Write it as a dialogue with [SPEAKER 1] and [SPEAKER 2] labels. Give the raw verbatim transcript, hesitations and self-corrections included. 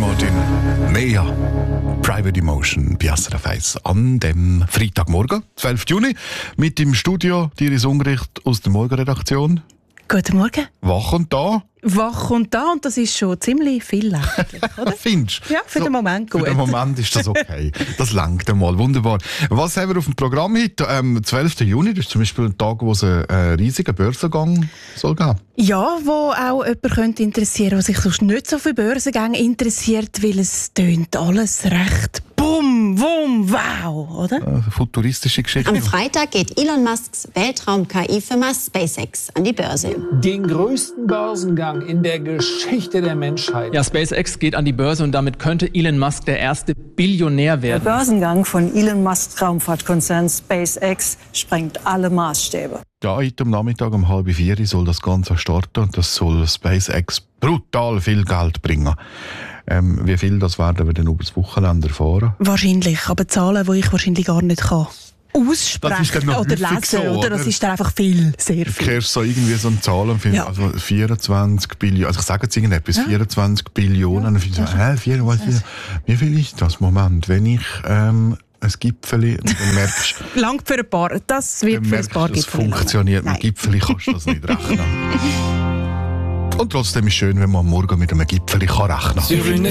[SPEAKER 1] Martin. Nea. Private Emotion bei S R F eins an dem Freitagmorgen, zwölften Juni, mit im Studio Iris Ungericht aus der Morgenredaktion.
[SPEAKER 2] Guten Morgen.
[SPEAKER 1] Wach und da.
[SPEAKER 2] Wach und da, und das ist schon ziemlich viel eigentlich, oder?
[SPEAKER 1] Findest du?
[SPEAKER 2] Ja, für
[SPEAKER 1] so,
[SPEAKER 2] den Moment gut.
[SPEAKER 1] Für den Moment ist das okay. Das langt einmal. Wunderbar. Was haben wir auf dem Programm heute? Ähm, zwölften Juni, das ist zum Beispiel ein Tag, wo es einen äh, riesigen Börsengang soll geben.
[SPEAKER 2] Ja, wo auch jemand könnte interessieren, der sich sonst nicht so für Börsengänge interessiert, weil es tönt alles recht bum, wum, wow, oder?
[SPEAKER 1] Äh, futuristische Geschichte.
[SPEAKER 3] Am Freitag geht Elon Musks Weltraum-K I-Firma SpaceX an die Börse.
[SPEAKER 4] Den größten Börsengang in der Geschichte der Menschheit.
[SPEAKER 5] Ja, SpaceX geht an die Börse und damit könnte Elon Musk der erste Billionär werden.
[SPEAKER 6] Der Börsengang von Elon Musks Raumfahrtkonzern SpaceX sprengt alle Maßstäbe.
[SPEAKER 1] Ja, heute am Nachmittag um halb vier soll das Ganze starten und das soll SpaceX brutal viel Geld bringen. Ähm, wie viel, das werden wir dann über das Wochenende erfahren.
[SPEAKER 2] Wahrscheinlich, aber Zahlen, die ich wahrscheinlich gar nicht kann aussprechen oder lesen. So, oder? oder das ist dann einfach viel, sehr viel.
[SPEAKER 1] Du hörst so irgendwie so eine Zahl, ja. Also vierundzwanzig Billionen, also ich sage jetzt irgendetwas, ja. vierundzwanzig Billionen. Ja. Ja. So, hä, vier, was, vier, wie viel ist das? Moment, wenn ich ähm, ein Gipfeli, dann merkst du...
[SPEAKER 2] Langt für ein paar, das wird für ein paar
[SPEAKER 1] das
[SPEAKER 2] Gipfeli.
[SPEAKER 1] Das funktioniert, mit Gipfeli kannst du das nicht rechnen. Und trotzdem ist es schön, wenn man am Morgen mit einem Gipfeli rechnen kann.